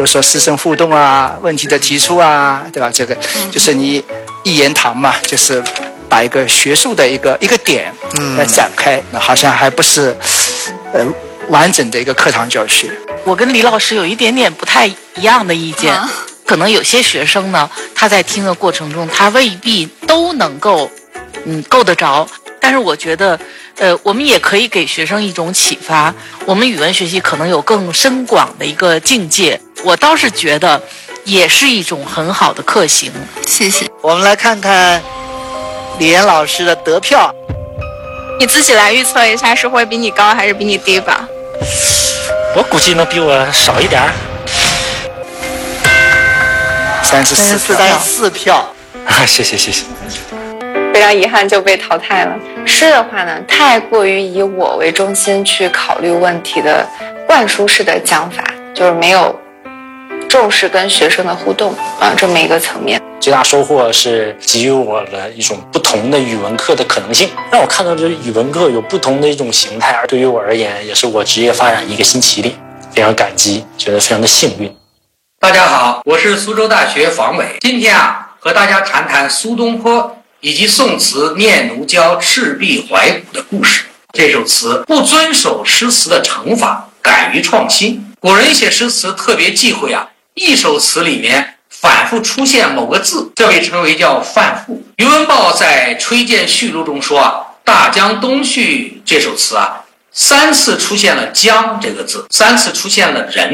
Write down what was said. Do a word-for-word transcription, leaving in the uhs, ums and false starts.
如说师生互动啊、问题的提出啊，对吧？这个就是你一言堂嘛，就是把一个学术的一个一个点来展开，那好像还不是呃完整的一个课堂教学。 我跟李老师有一点点不太一样的意见，啊、可能有些学生呢，他在听的过程中，他未必都能够嗯够得着。但是我觉得，呃，我们也可以给学生一种启发。我们语文学习可能有更深广的一个境界，我倒是觉得也是一种很好的课型。 谢谢。 我们来看看李岩老师的得票， 你自己来预测一下，是会比你高还是比你低吧？ 我估计能比我少一点。 三十四票，三十四票。 谢谢谢谢。 非常遗憾就被淘汰了。诗的话呢，太过于以我为中心去考虑问题的灌输式的讲法，就是没有重视跟学生的互动啊这么一个层面。 最大收获是给予我了一种不同的语文课的可能性，让我看到这语文课有不同的一种形态，而对于我而言，也是我职业发展一个新起点，非常感激，觉得非常的幸运。 大家好，我是苏州大学房伟，今天啊，和大家谈谈苏东坡以及宋词《念奴娇·赤壁怀古》的故事。这首词不遵守诗词的成法，敢于创新。古人写诗词特别忌讳啊，一首词里面反复出现某个字，这被称为叫泛复。余文豹在《吹荐序录》中说啊，《大江东去》这首词啊，三次出现了江这个字，三次出现了人